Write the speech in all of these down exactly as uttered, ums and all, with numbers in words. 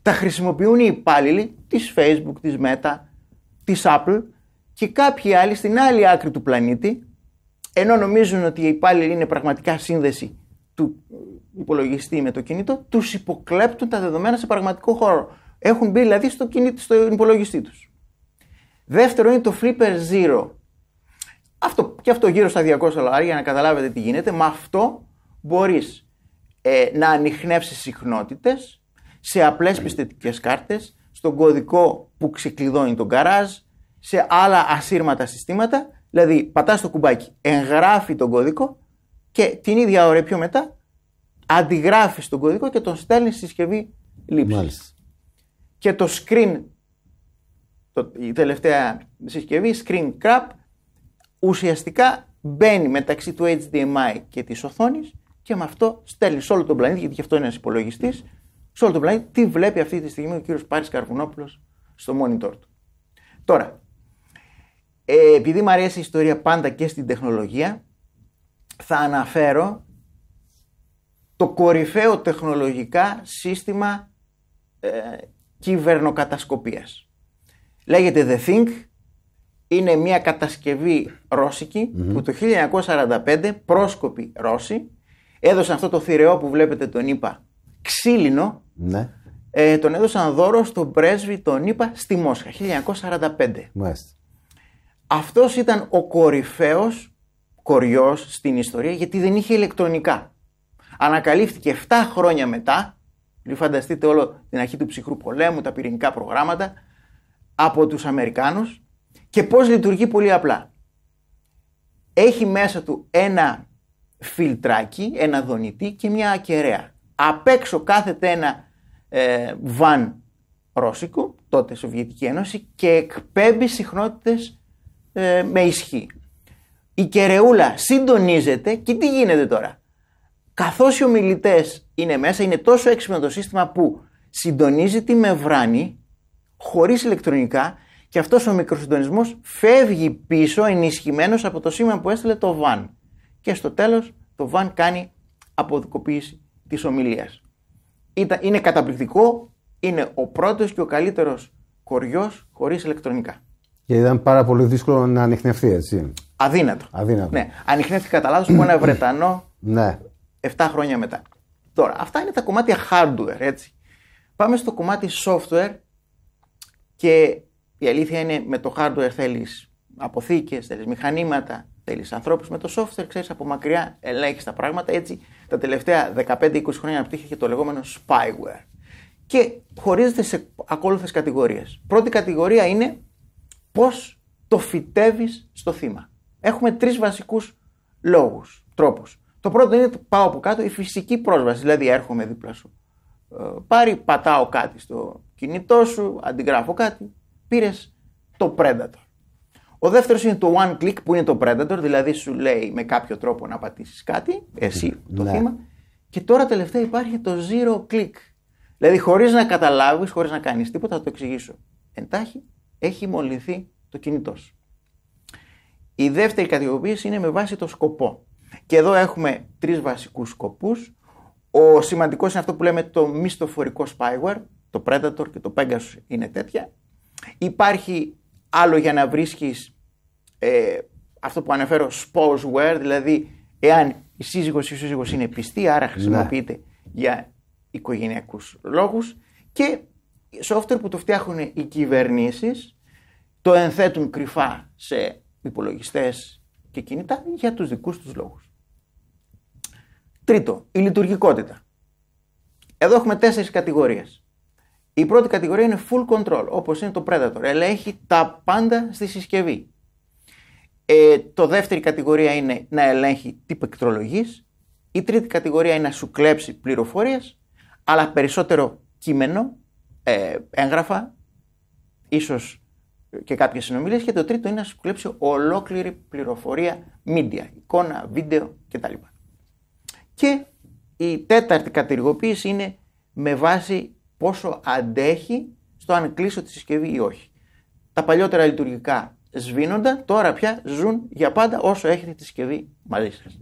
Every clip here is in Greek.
Τα χρησιμοποιούν οι υπάλληλοι της Facebook, της Meta, της Apple και κάποιοι άλλοι στην άλλη άκρη του πλανήτη, ενώ νομίζουν ότι οι υπάλληλοι είναι πραγματικά σύνδεση του υπολογιστή με το κινητό, τους υποκλέπτουν τα δεδομένα σε πραγματικό χώρο. Έχουν μπει δηλαδή στο, κινητό, στο υπολογιστή τους. Δεύτερο είναι το Flipper Zero. Αυτό, και αυτό γύρω στα διακόσια δολάρια για να καταλάβετε τι γίνεται. Με αυτό μπορείς ε, να ανιχνεύσεις συχνότητες σε απλές πιστωτικές κάρτες, στον κωδικό που ξεκλειδώνει τον γκαράζ, σε άλλα ασύρματα συστήματα. Δηλαδή πατάς το κουμπάκι, εγγράφει τον κωδικό και την ίδια ώρα πιο μετά αντιγράφεις τον κωδικό και τον στέλνεις στη συσκευή λήψης. Μάλιστα. Και το screen, το, η τελευταία συσκευή, screen grab, ουσιαστικά μπαίνει μεταξύ του έιτς ντι εμ άι και της οθόνης και με αυτό στέλνει σε όλο τον πλανήτη, γιατί και αυτό είναι ένας υπολογιστής, σε όλο τον πλανήτη τι βλέπει αυτή τη στιγμή ο κύριος Πάρης Καρβουνόπουλος στο monitor του. Τώρα, ε, επειδή μου αρέσει η ιστορία πάντα και στην τεχνολογία, θα αναφέρω το κορυφαίο τεχνολογικά σύστημα ε, κυβερνοκατασκοπίας. Λέγεται The Think, είναι μια κατασκευή ρώσικη mm-hmm. που το χίλια εννιακόσια σαράντα πέντε πρόσκοποι Ρώσοι έδωσαν αυτό το θηρεό που βλέπετε τον ΗΠΑ ξύλινο, ναι. ε, τον έδωσαν δώρο στον πρέσβη τον ΗΠΑ στη Μόσχα χίλια εννιακόσια σαράντα πέντε. Μάλιστα. Αυτός ήταν ο κορυφαίος κοριός στην ιστορία γιατί δεν είχε ηλεκτρονικά. Ανακαλύφθηκε επτά χρόνια μετά, φανταστείτε όλο την αρχή του ψυχρού πολέμου, τα πυρηνικά προγράμματα, από τους Αμερικάνους. Και πώς λειτουργεί πολύ απλά. Έχει μέσα του ένα φιλτράκι, ένα δονητή και μια ακεραία. Απ' έξω κάθεται ένα ε, βαν ρώσικο, τότε Σοβιετική Ένωση, και εκπέμπει συχνότητες ε, με ισχύ. Η κεραιούλα συντονίζεται και τι γίνεται τώρα. Καθώς οι ομιλητές είναι μέσα, είναι τόσο έξυπνο το σύστημα που συντονίζει τη μεμβράνη χωρίς ηλεκτρονικά και αυτός ο μικροσυντονισμός φεύγει πίσω ενισχυμένος από το σήμα που έστειλε το βαν. Και στο τέλος το βαν κάνει αποδικοποίηση της ομιλίας. Είναι καταπληκτικό, είναι ο πρώτος και ο καλύτερος κοριός χωρίς ηλεκτρονικά. Και ήταν πάρα πολύ δύσκολο να ανιχνευτεί, έτσι. Αδύνατο. Αδύνατο. Ναι, ανιχνεύτηκε κατά λάθος από ένα Βρετανό ναι. επτά χρόνια μετά. Τώρα, αυτά είναι τα κομμάτια hardware, έτσι. Πάμε στο κομμάτι software και η αλήθεια είναι με το hardware θέλεις αποθήκες, θέλεις μηχανήματα, θέλεις ανθρώπους. Με το software ξέρεις από μακριά ελέγχεις τα πράγματα. Έτσι τα τελευταία δεκαπέντε είκοσι χρόνια αναπτύχθηκε το λεγόμενο spyware. Και χωρίζεται σε ακόλουθες κατηγορίες. Πρώτη κατηγορία είναι πώς το φυτεύεις στο θύμα. Έχουμε τρεις βασικούς λόγους, τρόπους. Το πρώτο είναι πάω από κάτω, η φυσική πρόσβαση. Δηλαδή έρχομαι δίπλα σου. Πάρει, πατάω κάτι στο κινητό σου, αντιγράφω κάτι. Πήρες το Predator. Ο δεύτερος είναι το one click που είναι το Predator, δηλαδή σου λέει με κάποιο τρόπο να πατήσεις κάτι, εσύ το ναι. θύμα. Και τώρα τελευταία υπάρχει το zero click. Δηλαδή χωρίς να καταλάβεις, χωρίς να κάνεις τίποτα, θα το εξηγήσω. Εντάχει έχει μολυνθεί το κινητό σου. Η δεύτερη κατηγοριοποίηση είναι με βάση το σκοπό. Και εδώ έχουμε τρεις βασικούς σκοπούς. Ο σημαντικός είναι αυτό που λέμε το μυστοφορικό spyware, το Predator και το Pegasus είναι τέτοια. Υπάρχει άλλο για να βρίσκεις ε, αυτό που αναφέρω spouseware, δηλαδή εάν η σύζυγος ή ο σύζυγος είναι πιστή, άρα χρησιμοποιείται ναι. για οικογενειακούς λόγους, και software που το φτιάχνουν οι κυβερνήσεις, το ενθέτουν κρυφά σε υπολογιστές και κινητά για τους δικούς τους λόγους. Τρίτο, η λειτουργικότητα. Εδώ έχουμε τέσσερις κατηγορίες. Η πρώτη κατηγορία είναι full control, όπως είναι το Predator. Ελέγχει τα πάντα στη συσκευή. Ε, το δεύτερη κατηγορία είναι να ελέγχει τι πληκτρολογείς. Η τρίτη κατηγορία είναι να σου κλέψει πληροφορίες, αλλά περισσότερο κείμενο, ε, έγγραφα, ίσως και κάποιες συνομιλίες. Και το τρίτο είναι να σου κλέψει ολόκληρη πληροφορία, media, εικόνα, βίντεο κτλ. Και η τέταρτη κατηγοριοποίηση είναι με βάση πόσο αντέχει στο αν κλείσω τη συσκευή ή όχι. Τα παλιότερα λειτουργικά σβήνονταν, τώρα πια ζουν για πάντα όσο έχετε τη συσκευή μαζί σας.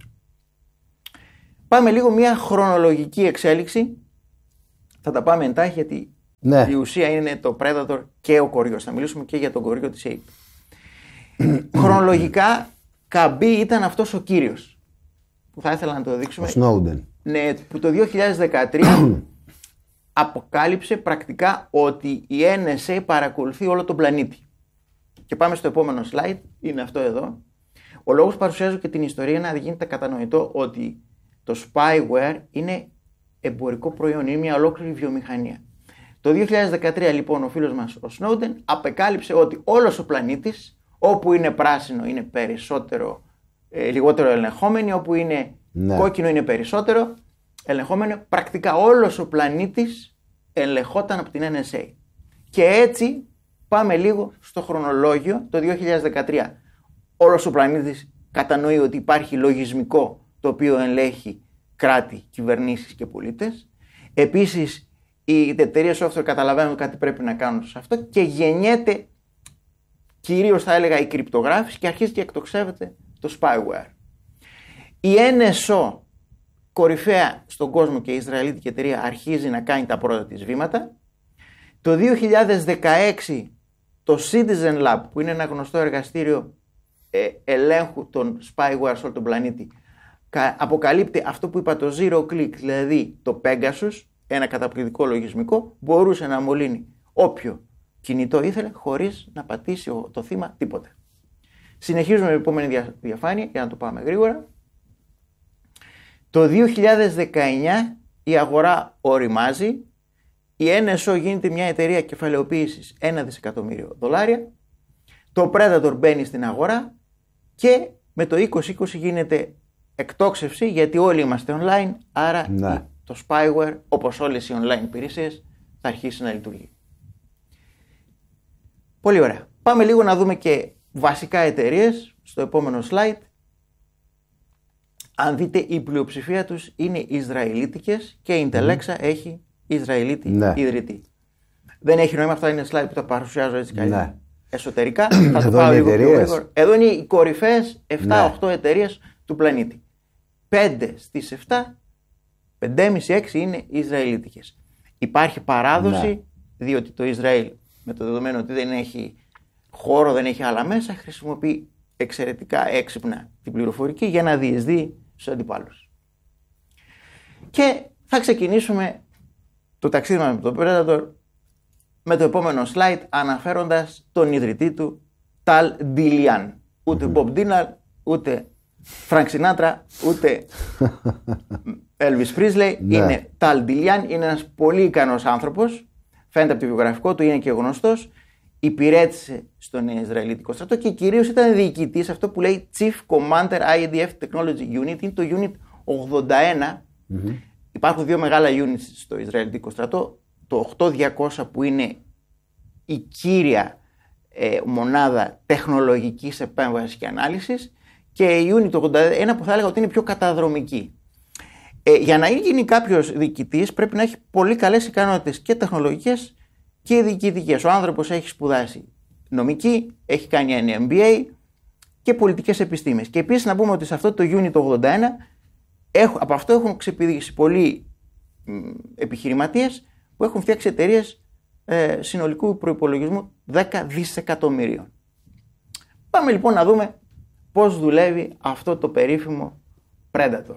Πάμε λίγο μια χρονολογική εξέλιξη. Θα τα πάμε εντάχει γιατί Ναι. Η ουσία είναι το Predator και ο κοριός. Θα μιλήσουμε και για τον κοριό της Ape. Χρονολογικά, Καμπή ήταν αυτός ο κύριος που θα ήθελα να το δείξουμε. Ο Snowden. Ναι, που το δύο χιλιάδες δεκατρία αποκάλυψε πρακτικά ότι η Εν Ες Έι παρακολουθεί όλο τον πλανήτη. Και πάμε στο επόμενο slide, είναι αυτό εδώ. Ο λόγος που παρουσιάζω και την ιστορία είναι να γίνεται κατανοητό ότι το spyware είναι εμπορικό προϊόν, είναι μια ολόκληρη βιομηχανία. Το δύο χιλιάδες δεκατρία λοιπόν ο φίλος μας ο Snowden απεκάλυψε ότι όλος ο πλανήτης, όπου είναι πράσινο είναι περισσότερο, ε, λιγότερο ελεγχόμενοι, όπου είναι ναι. κόκκινο είναι περισσότερο ελεγχόμενο. Πρακτικά όλος ο πλανήτης ελεγχόταν από την Εν Ες Έι. Και έτσι πάμε λίγο στο χρονολόγιο. Το δύο χιλιάδες δεκατρία όλος ο πλανήτης κατανοεί ότι υπάρχει λογισμικό το οποίο ελέγχει κράτη, κυβερνήσεις και πολίτες. Επίσης οι εταιρείες software καταλαβαίνουν ότι κάτι πρέπει να κάνουν σε αυτό και γεννιέται κυρίως θα έλεγα η κρυπτογράφηση και αρχίζει και εκτοξεύεται το spyware. Η Εν Ες Ο, κορυφαία στον κόσμο και η Ισραηλίτικη εταιρεία, αρχίζει να κάνει τα πρώτα της βήματα. Το δύο χιλιάδες δεκαέξι το Citizen Lab, που είναι ένα γνωστό εργαστήριο ε, ελέγχου των spyware σε όλο τον πλανήτη, αποκαλύπτει αυτό που είπα, το zero click, δηλαδή το Pegasus, ένα καταπληκτικό λογισμικό, μπορούσε να μολύνει όποιο κινητό ήθελε χωρίς να πατήσει το θύμα τίποτε. Συνεχίζουμε με την επόμενη διαφάνεια για να το πάμε γρήγορα. Το δύο χιλιάδες δεκαεννιά η αγορά οριμάζει. Η Εν Ες Ο γίνεται μια εταιρεία κεφαλαιοποίησης ένα δισεκατομμύριο δολάρια. Το Predator μπαίνει στην αγορά και με το είκοσι είκοσι γίνεται εκτόξευση, γιατί όλοι είμαστε online, άρα ναι. το spyware, όπως όλες οι online υπηρεσίες, θα αρχίσει να λειτουργεί. Πολύ ωραία. Πάμε λίγο να δούμε και βασικά εταιρείες στο επόμενο slide. Αν δείτε, η πλειοψηφία τους είναι Ισραηλίτικες και η Intellexa mm. έχει Ισραηλίτη ναι. ιδρυτή. Δεν έχει νόημα, αυτά είναι slide που τα παρουσιάζω έτσι καλύτερα. Ναι. Εσωτερικά, θα το πάω λίγο πιο γρήγορα. Εδώ είναι οι κορυφαίες επτά οχτώ ναι. εταιρείες του πλανήτη. πέντε στις επτά, πέντε κόμμα πέντε έξι είναι Ισραηλίτικες. Υπάρχει παράδοση, ναι. διότι το Ισραήλ, με το δεδομένο ότι δεν έχει χώρο, δεν έχει άλλα μέσα, χρησιμοποιεί εξαιρετικά έξυπνα την πληροφορική για να διεισδύει στους αντιπάλους. Και θα ξεκινήσουμε το ταξίδι μας με τον Predator με το επόμενο slide, αναφέροντας τον ιδρυτή του, Tal Dilian. Ούτε Bob Dylan, ούτε Frank Sinatra, ούτε Elvis Presley. Είναι Tal Dilian, είναι ένας πολύ ικανός άνθρωπος, φαίνεται από το βιογραφικό του, είναι και γνωστός. Υπηρέτησε στον Ισραηλίτικο στρατό και κυρίως ήταν διοικητής αυτό που λέει Chief Commander άι ντι εφ Technology Unit, είναι το Unit ογδόντα ένα. Mm-hmm. Υπάρχουν δύο μεγάλα units στο Ισραηλιτικό στρατό, το οκτώ χιλιάδες διακόσια που είναι η κύρια ε, μονάδα τεχνολογικής επέμβασης και ανάλυσης, και η Unit ογδόντα ένα που θα έλεγα ότι είναι πιο καταδρομική. Ε, για να γίνει κάποιος διοικητής πρέπει να έχει πολύ καλές ικανότητες και τεχνολογικές και διοικητικές. Ο άνθρωπος έχει σπουδάσει νομική, έχει κάνει ένα εμ μπι έι και πολιτικές επιστήμες. Και επίσης να πούμε ότι σε αυτό το Unit ογδόντα ένα έχω, από αυτό έχουν ξεπηδήσει πολλοί μ, επιχειρηματίες που έχουν φτιάξει εταιρείες ε, συνολικού προϋπολογισμού δέκα δισεκατομμυρίων. Πάμε λοιπόν να δούμε πώς δουλεύει αυτό το περίφημο Predator.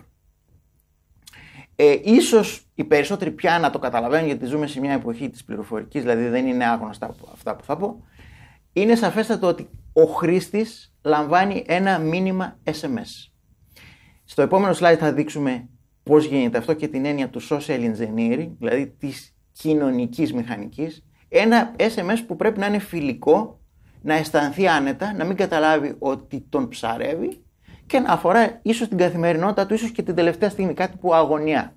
Ε, ίσως οι περισσότεροι πια να το καταλαβαίνουν, γιατί ζούμε σε μια εποχή της πληροφορικής, δηλαδή δεν είναι άγνωστα αυτά που θα πω. Είναι σαφέστατο ότι ο χρήστης λαμβάνει ένα μήνυμα ες εμ ες. Στο επόμενο slide θα δείξουμε πώς γίνεται αυτό και την έννοια του social engineering, δηλαδή της κοινωνικής μηχανικής. Ένα ες εμ ες που πρέπει να είναι φιλικό, να αισθανθεί άνετα, να μην καταλάβει ότι τον ψαρεύει και να αφορά ίσως την καθημερινότητα του, ίσως και την τελευταία στιγμή, κάτι που αγωνιά.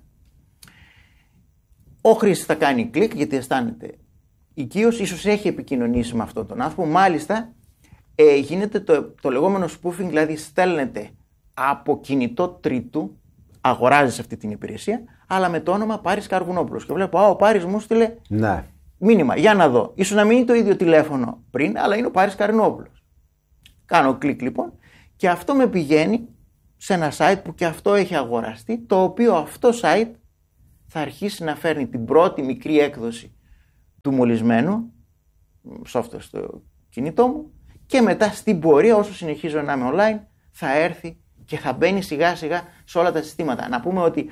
Ο χρήστης θα κάνει κλικ γιατί αισθάνεται οικείος, ίσως έχει επικοινωνήσει με αυτόν τον άνθρωπο. Μάλιστα ε, γίνεται το, το λεγόμενο spoofing, δηλαδή στέλνεται από κινητό τρίτου, αγοράζεις αυτή την υπηρεσία, αλλά με το όνομα Πάρης Καρβουνόπουλος. Και βλέπω, α, ο Πάρης μου στείλε ναι. μήνυμα, για να δω. Ίσως να μην είναι το ίδιο τηλέφωνο πριν, αλλά είναι ο Πάρης Καρβουνόπουλος. Κάνω κλικ λοιπόν και αυτό με πηγαίνει σε ένα site που και αυτό έχει αγοραστεί, το οποίο αυτό site θα αρχίσει να φέρνει την πρώτη μικρή έκδοση του μολυσμένου, software στο κινητό μου, και μετά στην πορεία, όσο συνεχίζω να είμαι online, θα έρθει και θα μπαίνει σιγά σιγά σε όλα τα συστήματα. Να πούμε ότι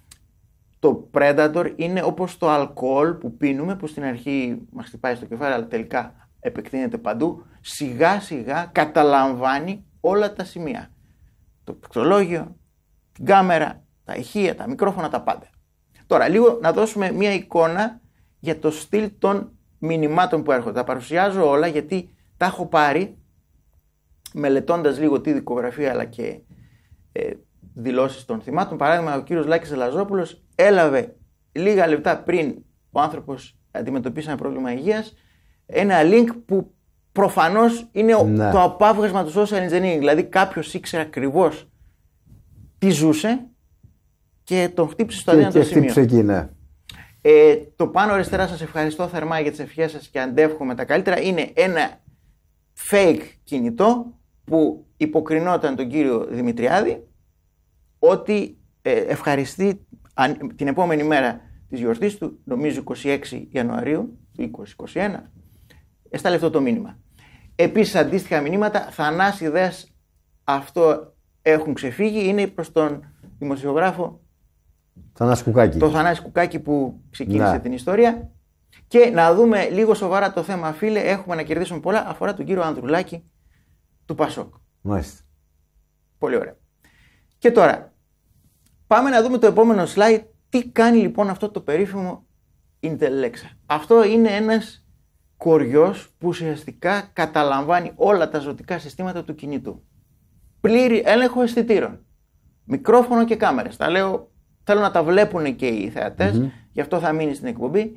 το Predator είναι όπως το αλκοόλ που πίνουμε, που στην αρχή μας χτυπάει στο κεφάλι, αλλά τελικά επεκτείνεται παντού. Σιγά σιγά καταλαμβάνει όλα τα σημεία. Το πληκτρολόγιο, την κάμερα, τα ηχεία, τα μικρόφωνα, τα πάντα. Τώρα, λίγο να δώσουμε μία εικόνα για το στυλ των μηνυμάτων που έρχονται. Τα παρουσιάζω όλα γιατί τα έχω πάρει μελετώντας λίγο τη δικογραφία αλλά και ε, δηλώσεις των θυμάτων. Παράδειγμα, ο κύριος Λάκης Ελαζόπουλος έλαβε λίγα λεπτά πριν ο άνθρωπος αντιμετωπίσει ένα πρόβλημα υγείας ένα link που προφανώς είναι ναι. το απάβγασμα του social engineering. Δηλαδή κάποιος ήξερε ακριβώς τι ζούσε και τον χτύπησε στο αδύνατο σημείο. Εκεί, ναι. ε, το πάνω αριστερά, σας ευχαριστώ θερμά για τις ευχές σας και αντεύχομαι τα καλύτερα. Είναι ένα fake κινητό που υποκρινόταν τον κύριο Δημητριάδη ότι ε, ευχαριστεί την επόμενη μέρα της γιορτής του, νομίζω είκοσι έξι Ιανουαρίου του είκοσι είκοσι ένα, έσταλε αυτό το μήνυμα. Επίσης αντίστοιχα μηνύματα, θανάσιδες, αυτό έχουν ξεφύγει, είναι προς τον δημοσιογράφο Θανάση Κουκάκη. Το Θανάση Κουκάκη που ξεκίνησε ναι. την ιστορία. Και να δούμε λίγο σοβαρά το θέμα, φίλε, έχουμε να κερδίσουμε πολλά, αφορά τον κύριο Ανδρουλάκη του Πασόκ. Μάλιστα. Πολύ ωραία. Και τώρα, πάμε να δούμε το επόμενο slide. Τι κάνει λοιπόν αυτό το περίφημο Intellexa. Αυτό είναι ένας κοριός που ουσιαστικά καταλαμβάνει όλα τα ζωτικά συστήματα του κινητού. Πλήρη έλεγχο αισθητήρων. Μικρόφωνο και κάμερες. Τα λέω, θέλω να τα βλέπουν και οι θεατές, mm-hmm. γι' αυτό θα μείνει στην εκπομπή.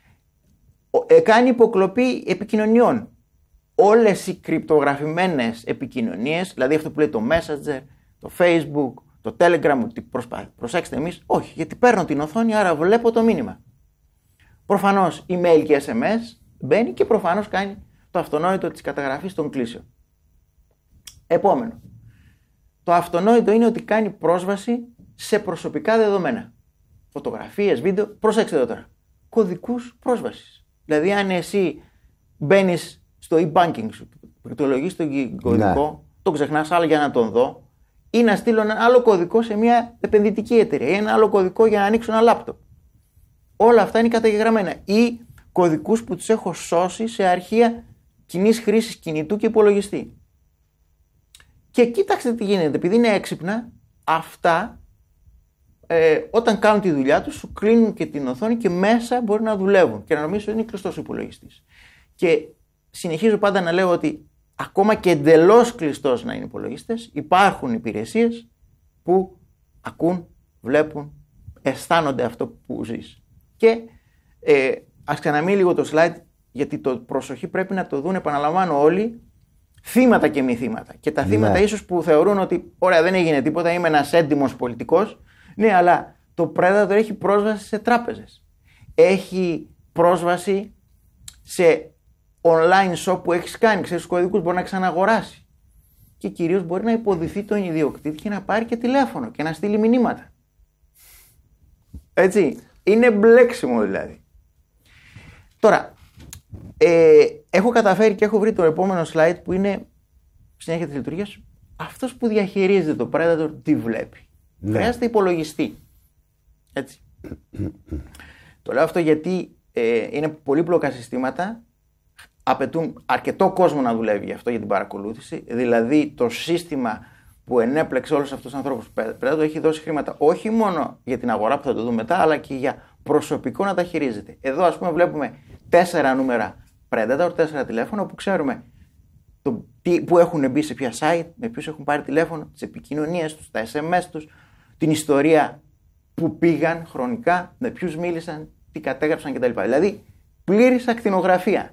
Ε, κάνει υποκλοπή επικοινωνιών. Όλες οι κρυπτογραφημένες επικοινωνίες, δηλαδή αυτό που λέει το Messenger, το Facebook, το Telegram, ότι προσπα... προσέξτε εμείς, όχι, γιατί παίρνω την οθόνη, άρα βλέπω το μήνυμα. Προφανώς email και ες εμ ες μπαίνει και προφανώς κάνει το αυτονόητο της καταγραφής των κλήσεων. Επόμενο. Το αυτονόητο είναι ότι κάνει πρόσβαση σε προσωπικά δεδομένα. Φωτογραφίες, βίντεο, προσέξτε εδώ τώρα. Κωδικούς πρόσβασης. Δηλαδή αν εσύ μπαίνεις στο e-banking σου, πληκτρολογείς τον κωδικό, ναι. τον ξεχνάς, άλλο για να τον δω, ή να στείλω ένα άλλο κωδικό σε μια επενδυτική εταιρεία ή ένα άλλο κωδικό για να ανοίξω ένα λάπτοπ. Όλα αυτά είναι καταγεγραμμένα. Ή κωδικούς που τους έχω σώσει σε αρχεία κοινής χρήσης κινητού και υπολογιστή. Και κοίταξτε τι γίνεται. Επειδή είναι έξυπνα, αυτά ε, όταν κάνουν τη δουλειά τους, σου κλείνουν και την οθόνη και μέσα μπορεί να δουλεύουν και να νομίζεις ότι είναι κλειστός ο υπολογιστής. Και συνεχίζω πάντα να λέω ότι ακόμα και εντελώς κλειστός να είναι υπολογιστές, υπάρχουν υπηρεσίες που ακούν, βλέπουν, αισθάνονται αυτό που ζεις. Και ε, ας ξαναμείνει λίγο το slide, γιατί το προσοχή πρέπει να το δουν, επαναλαμβάνω όλοι, θύματα και μη θύματα. Και τα θύματα ναι. ίσως που θεωρούν ότι ωραία δεν έγινε τίποτα, είμαι ένας έντιμος πολιτικός. Ναι, αλλά το Predator έχει πρόσβαση σε τράπεζες. Έχει πρόσβαση σε online shop που έχεις κάνει, ξέρεις τους κωδικούς, μπορεί να ξαναγοράσει. Και κυρίως μπορεί να υποδηθεί τον ιδιοκτήτη και να πάρει και τηλέφωνο και να στείλει μηνύματα. Έτσι, είναι μπλέξιμο δηλαδή. Τώρα, ε, έχω καταφέρει και έχω βρει το επόμενο slide που είναι συνέχεια της λειτουργίας. Αυτός που διαχειρίζεται το Predator τι βλέπει. Ναι. Χρειάζεται υπολογιστή. Έτσι. Το λέω αυτό γιατί ε, είναι πολύπλοκα συστήματα, απαιτούν αρκετό κόσμο να δουλεύει γι' αυτό για την παρακολούθηση. Δηλαδή το σύστημα που ενέπλεξε όλους αυτούς τους ανθρώπους Predator έχει δώσει χρήματα όχι μόνο για την αγορά που θα το δούμε μετά, αλλά και για προσωπικό να τα χειρίζεται. Εδώ ας πούμε βλέπουμε τέσσερα νούμερα Predator, τέσσερα τηλέφωνα που ξέρουμε το, τι, που έχουν μπει σε ποια site, με ποιους έχουν πάρει τηλέφωνο, τις επικοινωνίες τους, τα ες εμ ες τους, την ιστορία που πήγαν χρονικά, με ποιους μίλησαν, τι κατέγραψαν κτλ. Δηλαδή πλήρης ακτινογραφία.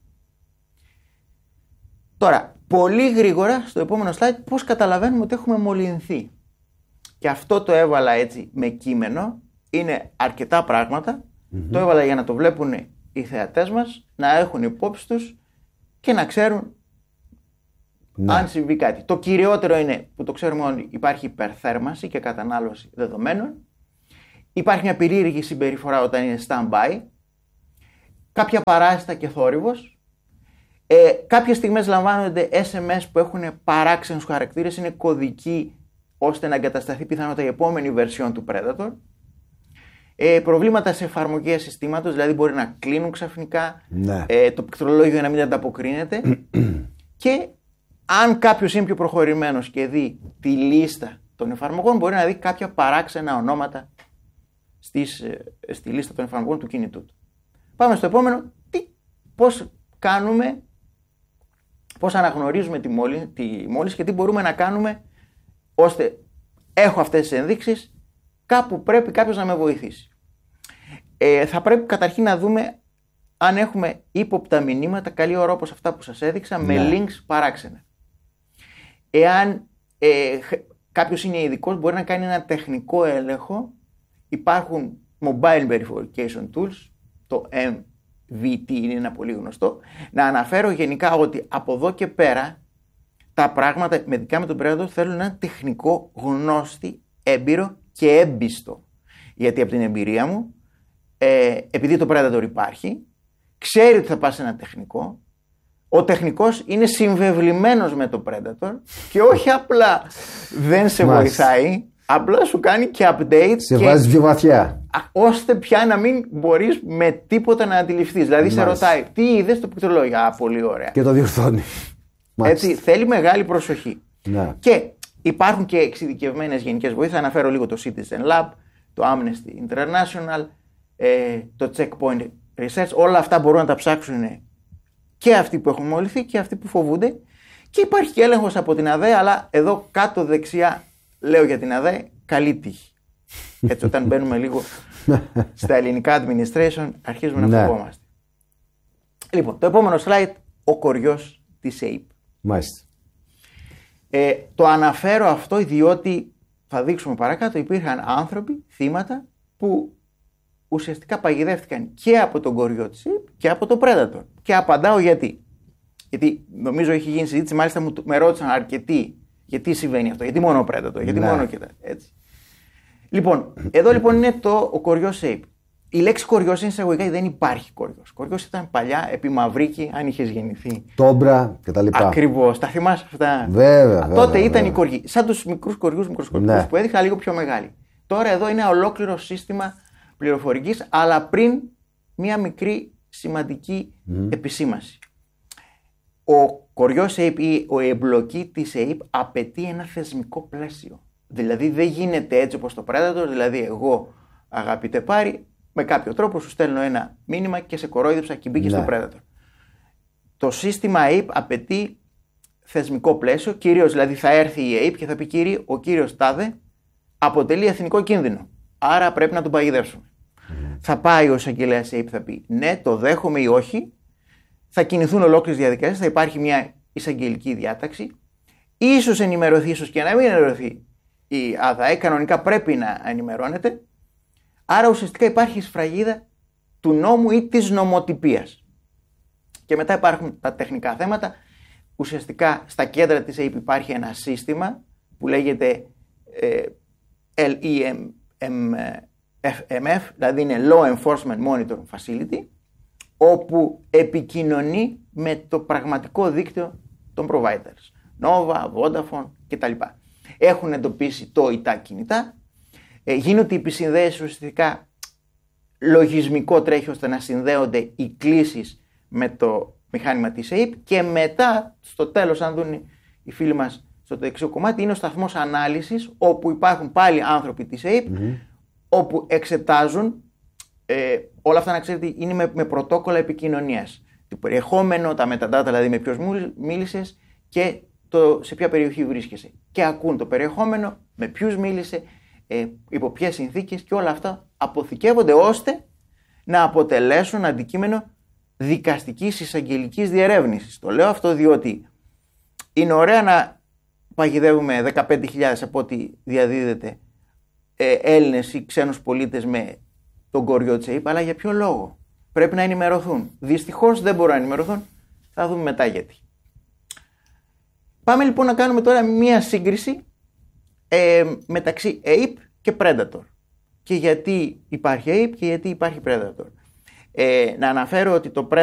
Τώρα, πολύ γρήγορα στο επόμενο slide πώς καταλαβαίνουμε ότι έχουμε μολυνθεί. Και αυτό το έβαλα έτσι με κείμενο, είναι αρκετά πράγματα, mm-hmm. το έβαλα για να το βλέπουν οι θεατές μας, να έχουν υπόψη τους και να ξέρουν ναι. αν συμβεί κάτι. Το κυριότερο είναι που το ξέρουμε όλοι, υπάρχει υπερθέρμανση και κατανάλωση δεδομένων, υπάρχει μια περίεργη συμπεριφορά όταν είναι stand-by, κάποια παράσιτα και θόρυβος. Ε, κάποιες στιγμές λαμβάνονται ες εμ ες που έχουν παράξενους χαρακτήρες, είναι κωδικοί ώστε να εγκατασταθεί πιθανότατα η επόμενη version του Predator. Ε, προβλήματα σε εφαρμογές συστήματος, δηλαδή μπορεί να κλείνουν ξαφνικά, ναι. ε, το πληκτρολόγιο να μην ανταποκρίνεται. Και αν κάποιος είναι πιο προχωρημένος και δει τη λίστα των εφαρμογών, μπορεί να δει κάποια παράξενα ονόματα στις, στη λίστα των εφαρμογών του κινητού του. Πάμε στο επόμενο. Τι, πώς κάνουμε, πώς αναγνωρίζουμε τη μόλυνση, τη μόλυνση και τι μπορούμε να κάνουμε ώστε έχω αυτές τις ενδείξεις, κάπου πρέπει κάποιος να με βοηθήσει. Ε, θα πρέπει καταρχήν να δούμε αν έχουμε ύποπτα μηνύματα, καλή ώρα όπως αυτά που σας έδειξα, με ναι. links παράξενα. Εάν ε, κάποιος είναι ειδικός, μπορεί να κάνει ένα τεχνικό έλεγχο. Υπάρχουν mobile verification tools, το εμ βι τι είναι ένα πολύ γνωστό. Να αναφέρω γενικά ότι από εδώ και πέρα τα πράγματα ειδικά με τον Predator θέλουν ένα τεχνικό γνώστη, έμπειρο και έμπιστο. Γιατί από την εμπειρία μου, ε, επειδή το Predator υπάρχει, ξέρει ότι θα πάει σε ένα τεχνικό. Ο τεχνικός είναι συμβεβλημένος με το Predator και όχι απλά δεν σε βοηθάει, απλά σου κάνει και updates. Σε και... βάζει πιο βαθιά. Ώστε πια να μην μπορείς με τίποτα να αντιληφθείς. Δηλαδή Μάλιστα. σε ρωτάει, τι είδες στο πληκτρολόγιο. Α, πολύ ωραία. Και το διορθώνει. Έτσι, θέλει μεγάλη προσοχή. Να. Και υπάρχουν και εξειδικευμένες γενικές βοήθειες. Αναφέρω λίγο το Citizen Lab, το Amnesty International, ε, το Checkpoint Research. Όλα αυτά μπορούν να τα ψάξουν και αυτοί που έχουν μολυνθεί και αυτοί που φοβούνται. Και υπάρχει και έλεγχος από την ΑΔΕ, αλλά εδώ κάτω δεξιά λέω για την ΑΔΕ, καλή τύχη. Έτσι, όταν μπαίνουμε λίγο στα ελληνικά administration, αρχίζουμε να φοβόμαστε. Λοιπόν, το επόμενο slide, ο κοριός της έιπ. Μάλιστα. Ε, το αναφέρω αυτό διότι θα δείξουμε παρακάτω, υπήρχαν άνθρωποι, θύματα, που ουσιαστικά παγιδεύτηκαν και από τον κοριό της έιπ και από το Predator. Και απαντάω γιατί. Γιατί νομίζω έχει γίνει συζήτηση, μάλιστα μου με ρώτησαν αρκετοί γιατί συμβαίνει αυτό, γιατί μόνο ο Predator, γιατί ναι. μόνο και τα, έτσι. Λοιπόν, εδώ λοιπόν είναι το, ο κοριός έιπ. Η λέξη κοριός είναι εισαγωγικά, δεν υπάρχει κοριός. Κοριός ήταν παλιά επί Μαυρίκη, αν είχες γεννηθεί. Τόμπρα κτλ. Ακριβώς. Τα θυμάσαι αυτά. Βέβαια. Τότε βέβαια, ήταν βέβαια. οι κοριοί. Σαν τους μικρούς κοριούς μικροσκοπικούς ναι. που έδειχα, λίγο πιο μεγάλοι. Τώρα εδώ είναι ολόκληρο σύστημα πληροφορικής, αλλά πριν μία μικρή σημαντική mm. επισήμανση. Ο κοριός έιπ ή η εμπλοκή της έιπ απαιτεί ένα θεσμικό πλαίσιο. Δηλαδή δεν γίνεται έτσι όπως το Predator, δηλαδή εγώ αγαπητέ Πάρη, με κάποιο τρόπο σου στέλνω ένα μήνυμα και σε κορόιδεψα και μπήκε ναι. στο Predator. Το σύστημα έιπ απαιτεί θεσμικό πλαίσιο, κυρίως δηλαδή θα έρθει η έιπ και θα πει κύριε, ο κύριος τάδε αποτελεί εθνικό κίνδυνο, άρα πρέπει να τον παγιδεύσουμε. Mm. Θα πάει ο εισαγγελέας έιπ, θα πει ναι, το δέχομαι ή όχι, θα κινηθούν ολόκληρες διαδικασίες, θα υπάρχει μια εισαγγελική διάταξη, ίσως ενημερωθεί, ίσως και να μην ενημερωθεί η ΑΔΑΕ, κανονικά πρέπει να ενημερώνεται. Άρα ουσιαστικά υπάρχει η σφραγίδα του νόμου ή της νομοτυπίας. Και μετά υπάρχουν τα τεχνικά θέματα. Ουσιαστικά στα κέντρα της έιπ υπάρχει ένα σύστημα που λέγεται ε, ελ ι εφ εμ εφ, δηλαδή είναι Law Enforcement Monitoring Facility, όπου επικοινωνεί με το πραγματικό δίκτυο των providers. Nova, Vodafone κτλ. Έχουν εντοπίσει το ή τα κινητά. Ε, γίνονται οι επισυνδέσεις, ουσιαστικά λογισμικό τρέχει ώστε να συνδέονται οι κλήσεις με το μηχάνημα της έιπ και μετά στο τέλος, αν δουν οι φίλοι μας στο δεξιό κομμάτι, είναι ο σταθμός ανάλυσης όπου υπάρχουν πάλι άνθρωποι της έιπ mm-hmm. όπου εξετάζουν ε, όλα αυτά, να ξέρετε, είναι με, με πρωτόκολλα επικοινωνίας. Το περιεχόμενο, τα metadata, δηλαδή με ποιος μίλησες και το, σε ποια περιοχή βρίσκεσαι. Και ακούν το περιεχόμενο, με ποιους μίλησε, ε, υπό ποιες συνθήκες, και όλα αυτά αποθηκεύονται ώστε να αποτελέσουν αντικείμενο δικαστικής εισαγγελικής διερεύνησης. Το λέω αυτό διότι είναι ωραία να παγιδεύουμε δεκαπέντε χιλιάδες από ό,τι διαδίδεται ε, Έλληνες ή ξένους πολίτες με τον κοριό της έιπ, αλλά για ποιο λόγο? Πρέπει να ενημερωθούν. Δυστυχώς δεν μπορούν να ενημερωθούν. Θα δούμε μετά γιατί. Πάμε λοιπόν να κάνουμε τώρα μία σύγκριση ε, μεταξύ έιπ και Predator. Και γιατί υπάρχει έιπ και γιατί υπάρχει Predator. Ε, να αναφέρω ότι το